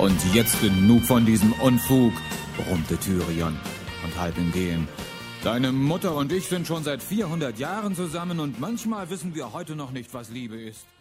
Und jetzt genug von diesem Unfug, brummte Tyrion und halb im Gehen. Deine Mutter und ich sind schon seit 400 Jahren zusammen und manchmal wissen wir heute noch nicht, was Liebe ist.